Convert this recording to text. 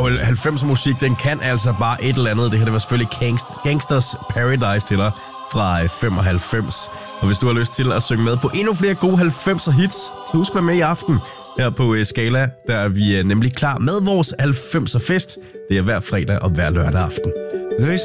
Og 90'er musik, den kan altså bare et eller andet. Det her, det var selvfølgelig Gangsters Paradise til dig fra 95. Og hvis du har lyst til at synge med på endnu flere gode 90'er hits, så husk mig med i aften her på Skala. Der er vi nemlig klar med vores 90'er fest. Det er hver fredag og hver lørdag aften.